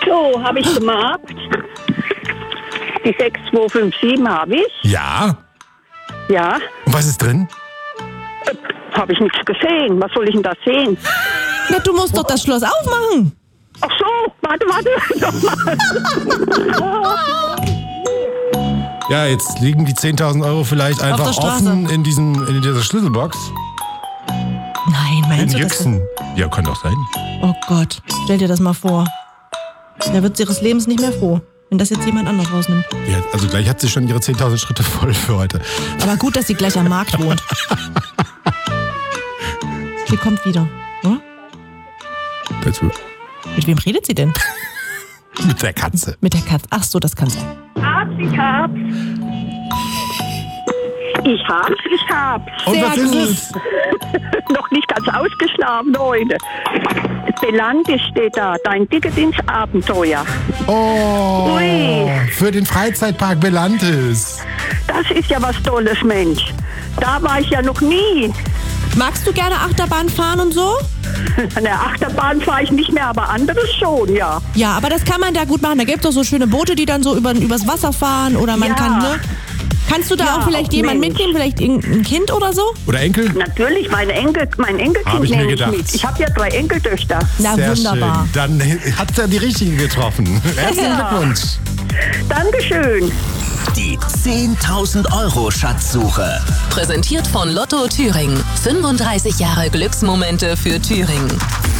So, habe ich gemarkt. Die 6257 habe ich. Ja. Ja. Und was ist drin? Habe ich nichts gesehen. Was soll ich denn da sehen? Na, du musst doch das Schloss aufmachen. Ach so, warte. Ja, jetzt liegen die 10.000 Euro vielleicht einfach der Straße. offen in dieser Schlüsselbox. Nein, In meinst du das? Jüchsen. Ja, kann doch sein. Oh Gott, stell dir das mal vor. Da wird sie ihres Lebens nicht mehr froh, wenn das jetzt jemand anders rausnimmt. Ja, also gleich hat sie schon ihre 10.000 Schritte voll für heute. Aber gut, dass sie gleich am Markt wohnt. Sie kommt wieder. Hm? Mit wem redet sie denn? Mit der Katze. Mit der Katze. Ach so, das kann sein. Ich hab's. Und Sehr was ist gut. es? Noch nicht ganz ausgeschlafen heute. Belantes steht da. Dein Ticket ins Abenteuer. Oh, Ui. für den Freizeitpark Belantes. Das ist ja was Tolles, Mensch. Da war ich ja noch nie. Magst du gerne Achterbahn fahren und so? Eine Achterbahn fahre ich nicht mehr, aber anderes schon, ja. Ja, aber das kann man da gut machen. Da gibt es doch so schöne Boote, die dann so übers Wasser fahren oder man Ja. kann, ne? Kannst du da Ja, auch vielleicht jemanden Mensch. mitnehmen, vielleicht ein Kind oder so? Oder Enkel? Natürlich, mein Hab Enkelkind ich mir nehme ich gedacht. mit. Ich habe ja 3 Enkeltöchter. Na, Sehr wunderbar. schön. Dann hat er die richtige getroffen. Herzlichen Ja. Glückwunsch. Dankeschön. Die 10.000 Euro Schatzsuche. Präsentiert von Lotto Thüringen. 35 Jahre Glücksmomente für Thüringen.